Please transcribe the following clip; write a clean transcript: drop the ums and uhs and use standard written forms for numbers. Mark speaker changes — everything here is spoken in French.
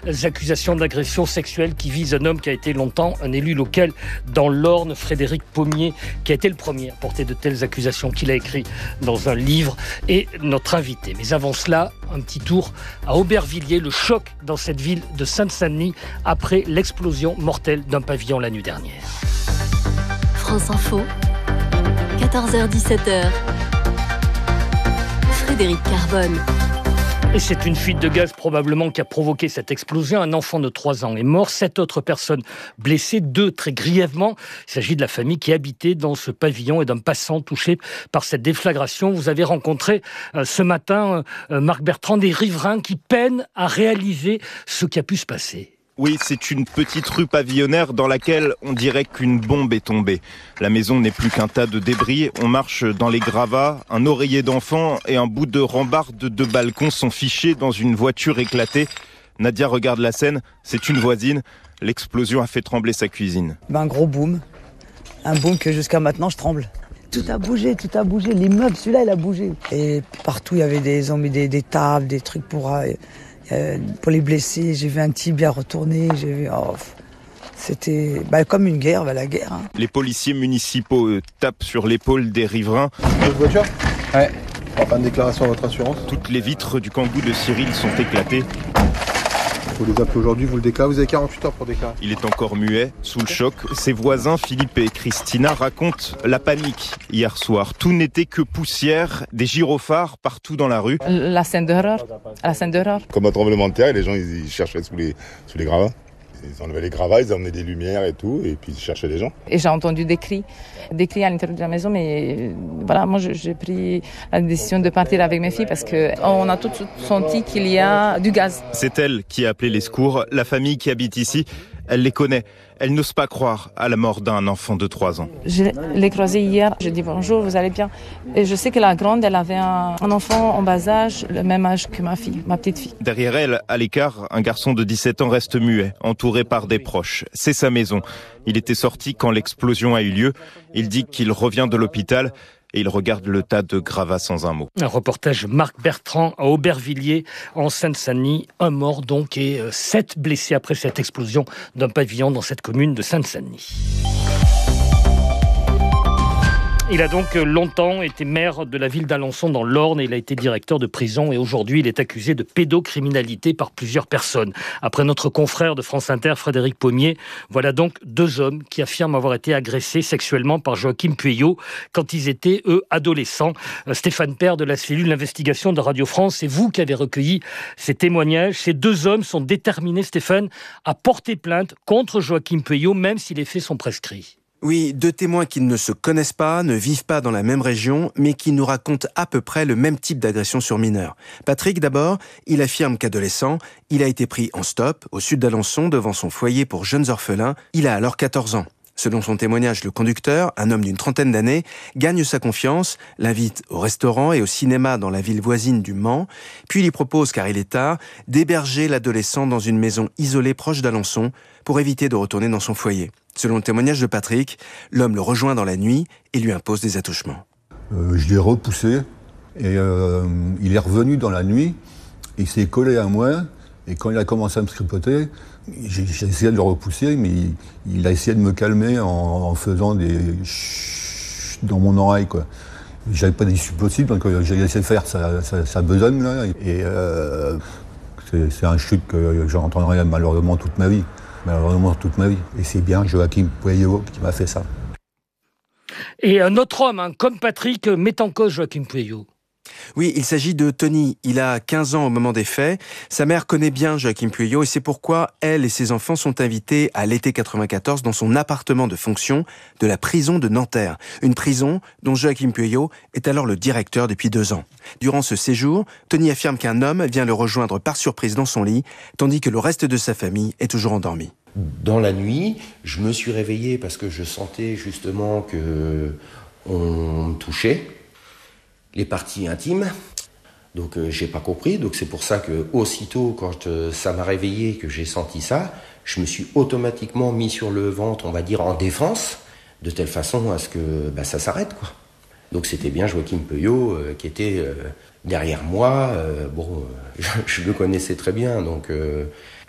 Speaker 1: accusations d'agression sexuelle qui visent un homme qui a été longtemps un élu local dans l'Orne, Frédéric Pommier, qui a été le premier à porter de telles accusations qu'il a écrit dans un livre, et notre invité. Mais avant cela, un petit tour à Aubervilliers, le choc dans cette ville de Seine-Saint-Denis après l'explosion mortelle d'un pavillon la nuit dernière.
Speaker 2: France Info, 14h-17h, Frédéric Carbone.
Speaker 1: Et c'est une fuite de gaz probablement qui a provoqué cette explosion. Un enfant de 3 ans est mort, 7 autres personnes blessées, 2 très grièvement. Il s'agit de la famille qui habitait dans ce pavillon et d'un passant touché par cette déflagration. Vous avez rencontré ce matin, Marc Bertrand, des riverains qui peinent à réaliser ce qui a pu se passer.
Speaker 3: Oui, c'est une petite rue pavillonnaire dans laquelle on dirait qu'une bombe est tombée. La maison n'est plus qu'un tas de débris. On marche dans les gravats. Un oreiller d'enfant et un bout de rambarde de balcon sont fichés dans une voiture éclatée. Nadia regarde la scène. C'est une voisine. L'explosion a fait trembler sa cuisine.
Speaker 4: Un gros boom. Un boom que jusqu'à maintenant je tremble. Tout a bougé. L'immeuble, celui-là, il a bougé. Et partout, il y avait ils ont mis des tables, des trucs pour les blessés. J'ai vu un tibia retourner. C'était comme une guerre, la guerre. Hein.
Speaker 3: Les policiers municipaux tapent sur l'épaule des riverains.
Speaker 5: Votre voiture ? Ouais. On va faire une déclaration à votre assurance.
Speaker 3: Toutes les vitres du Kangoo de Cyril sont éclatées.
Speaker 5: Vous les appelez aujourd'hui, vous le déclarez. Vous avez 48 heures pour déclarer.
Speaker 3: Il est encore muet, sous le choc. Ses voisins, Philippe et Christina, racontent la panique hier soir. Tout n'était que poussière, des gyrophares partout dans la rue.
Speaker 6: La scène d'horreur.
Speaker 7: Comme un tremblement de terre, les gens ils cherchaient sous les gravats. Ils enlevaient les gravats, ils emmenaient des lumières et tout, et puis ils cherchaient les gens.
Speaker 6: Et j'ai entendu des cris à l'intérieur de la maison, mais voilà, moi j'ai pris la décision de partir avec mes filles parce qu'on a tous senti qu'il y a du gaz.
Speaker 3: C'est elle qui a appelé les secours. La famille qui habite ici, elle les connaît. Elle n'ose pas croire à la mort d'un enfant de 3 ans.
Speaker 6: Je l'ai croisée hier, je dis bonjour, vous allez bien. Et je sais que la grande, elle avait un enfant en bas âge, le même âge que ma fille, ma petite fille.
Speaker 3: Derrière elle, à l'écart, un garçon de 17 ans reste muet, entouré par des proches. C'est sa maison. Il était sorti quand l'explosion a eu lieu. Il dit qu'il revient de l'hôpital. Et il regarde le tas de gravats sans un mot.
Speaker 1: Un reportage Marc Bertrand à Aubervilliers, en Seine-Saint-Denis. Un mort donc et 7 blessés après cette explosion d'un pavillon dans cette commune de Seine-Saint-Denis. Il a donc longtemps été maire de la ville d'Alençon dans l'Orne et il a été directeur de prison et aujourd'hui il est accusé de pédocriminalité par plusieurs personnes. Après notre confrère de France Inter, Frédéric Pommier, voilà donc 2 hommes qui affirment avoir été agressés sexuellement par Joachim Pueyo quand ils étaient, eux, adolescents. Stéphane Père de la cellule d'investigation de Radio France, c'est vous qui avez recueilli ces témoignages. Ces 2 hommes sont déterminés, Stéphane, à porter plainte contre Joachim Pueyo, même si les faits sont prescrits.
Speaker 8: Oui, 2 témoins qui ne se connaissent pas, ne vivent pas dans la même région, mais qui nous racontent à peu près le même type d'agression sur mineurs. Patrick, d'abord, il affirme qu'adolescent, il a été pris en stop au sud d'Alençon devant son foyer pour jeunes orphelins. Il a alors 14 ans. Selon son témoignage, le conducteur, un homme d'une trentaine d'années, gagne sa confiance, l'invite au restaurant et au cinéma dans la ville voisine du Mans, puis lui propose, car il est tard, d'héberger l'adolescent dans une maison isolée proche d'Alençon pour éviter de retourner dans son foyer. Selon le témoignage de Patrick, l'homme le rejoint dans la nuit et lui impose des attouchements.
Speaker 9: Je l'ai repoussé et il est revenu dans la nuit, il s'est collé à moi et quand il a commencé à me tripoter, j'ai essayé de le repousser mais il a essayé de me calmer en faisant des chut dans mon oreille, quoi. J'avais pas d'issue possible donc j'ai laissé faire sa besogne là et c'est un chute que j'entendrai malheureusement toute ma vie. Et c'est bien Joachim Pueyo qui m'a fait ça.
Speaker 1: Et un autre homme, comme Patrick, met en cause Joachim Pueyo.
Speaker 8: Oui, il s'agit de Tony. Il a 15 ans au moment des faits. Sa mère connaît bien Joachim Pueyo et c'est pourquoi elle et ses enfants sont invités à l'été 94 dans son appartement de fonction de la prison de Nanterre. Une prison dont Joachim Pueyo est alors le directeur depuis 2 ans. Durant ce séjour, Tony affirme qu'un homme vient le rejoindre par surprise dans son lit, tandis que le reste de sa famille est toujours endormi.
Speaker 10: Dans la nuit, je me suis réveillé parce que je sentais justement que on me touchait les parties intimes. Donc j'ai pas compris. Donc c'est pour ça que aussitôt quand ça m'a réveillé, que j'ai senti ça, je me suis automatiquement mis sur le ventre, on va dire en défense, de telle façon à ce que ça s'arrête, quoi. Donc c'était bien Joachim Pueyo qui était derrière moi. Je le connaissais très bien, donc